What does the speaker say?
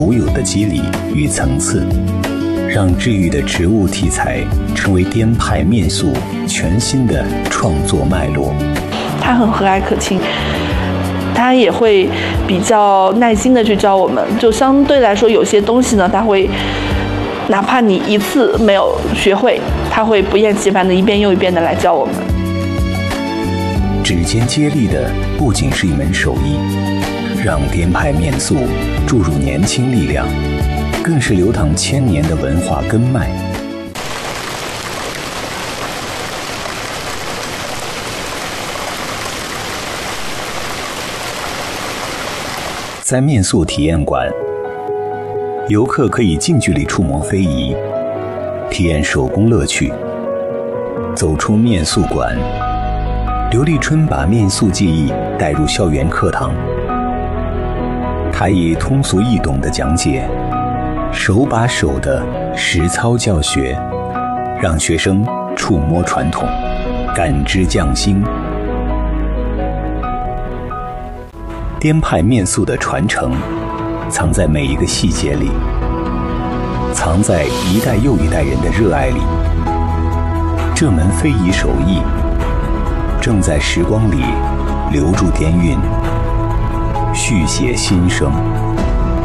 独有的肌理与层次，让治愈的植物题材成为颠派面塑全新的创作脉络。 他很和蔼可亲，他也会比较耐心的去教我们，就相对来说有些东西呢，他会哪怕你一次没有学会，他会不厌其烦的一遍又一遍的来教我们。 指尖接力的不仅是一门手艺，让颠派面塑注入年轻力量，更是流淌千年的文化根脉。在面塑体验馆，游客可以近距离触摸非遗，体验手工乐趣。走出面塑馆，刘立春把面塑技艺带入校园课堂，他以通俗易懂的讲解，手把手的实操教学，让学生触摸传统，感知匠心。颠派面塑的传承，藏在每一个细节里，藏在一代又一代人的热爱里。这门非遗手艺，正在时光里留住滇韵，续写新生。